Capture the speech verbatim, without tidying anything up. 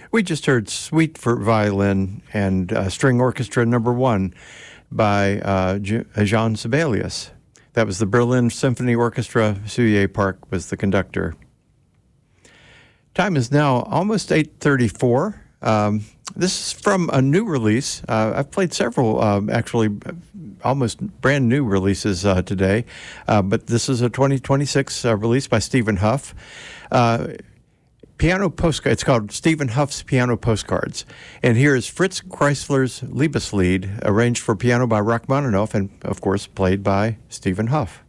We just heard Suite for Violin and uh, String Orchestra Number One by uh, J- Jean Sibelius. That was the Berlin Symphony Orchestra. Soulier Park was the conductor. Time is now almost eight thirty-four. Um, this is from a new release. Uh, I've played several, um, actually, almost brand new releases uh, today, uh, but this is a twenty twenty-six uh, release by Stephen Huff. Uh, Piano postcard. It's called Stephen Huff's Piano Postcards. And here is Fritz Kreisler's Liebeslied, arranged for piano by Rachmaninoff and, of course, played by Stephen Huff.